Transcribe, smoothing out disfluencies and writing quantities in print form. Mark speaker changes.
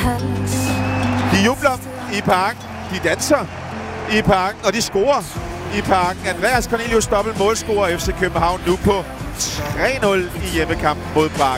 Speaker 1: De jubler i parken, de danser i parken, og de scorer i parken. Andreas Cornelius dobbelt målscorer FC København nu på 3-0 i hjemmekampen mod Braga.